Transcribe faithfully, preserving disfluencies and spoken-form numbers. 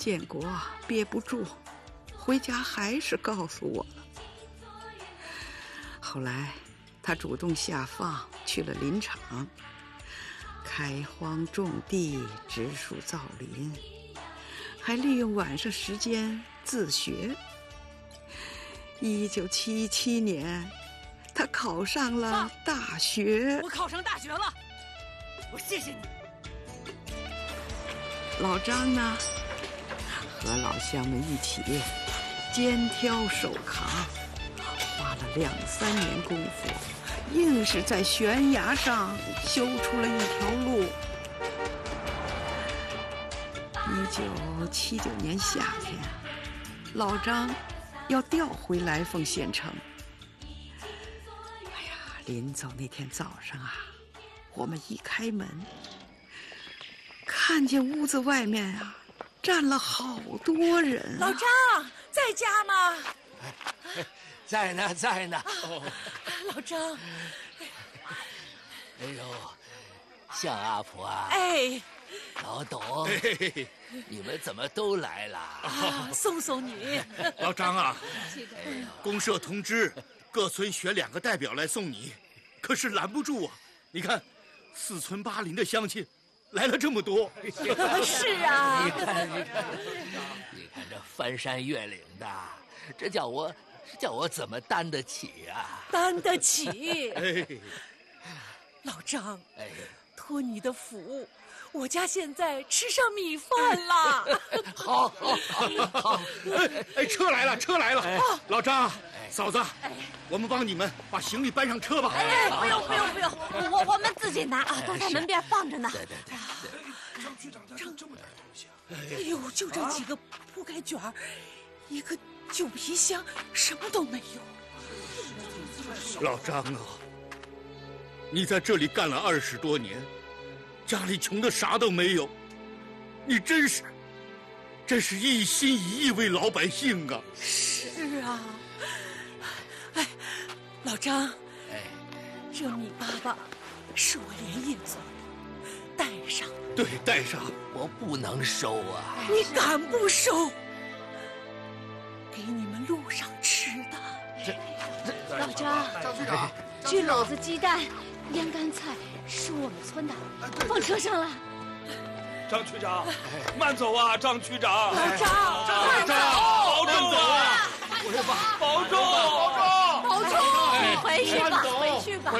建国憋不住，回家还是告诉我了。后来他主动下放去了林场，开荒种地，植树造林，还利用晚上时间自学。一九七七年，他考上了大学。 我考上大学了，我谢谢你。 老张呢，和老乡们一起肩挑手扛，花了两三年功夫，硬是在悬崖上修出了一条路。一九七九年夏天，老张要调回来凤县城。哎呀，临走那天早上啊，我们一开门，看见屋子外面啊站了好多人、啊。 老张在家吗？ 在呢，在呢。 哦、老张， 哎呦，向阿婆啊！ 哎， 老董，哎、你们怎么都来了？ 啊，送送你。 老张啊，公社通知各村选两个代表来送你，可是拦不住啊！你看，四村八邻的乡亲来了这么多。 是啊， 你看，你看，你看这翻山越岭的，这叫我，这叫我怎么担得起啊？ 担得起。 哎， 老张， 哎， 托你的福，我家现在吃上米饭了。 好，好，好，好。 哎哎，车来了，车来了！哎、老张，嫂子，哎、我们帮你们把行李搬上车吧。 哎，不用，不用，不用，我我们自己拿啊，都在门边放着呢。 对对对对。 张局长带了这么点东西啊！ 哎呦，就这几个铺盖卷儿，一个旧皮箱，什么都没有。 老张啊，你在这里干了二十多年，家里穷的啥都没有，你真是，真是一心一意为老百姓啊！ 是啊，哎，老张， 哎， 这米粑粑是我连夜做的，带上。 对，带上。 我不能收啊！ 你敢不收？给你们路上吃的。 老张， 张局长， 这篓子鸡蛋、腌干菜是我们村的，放车上了。 张区长，慢走啊，张区长。 老张， 慢走，保重啊！ 我说爸， 保重， 保重， 保重，回去吧，回去吧。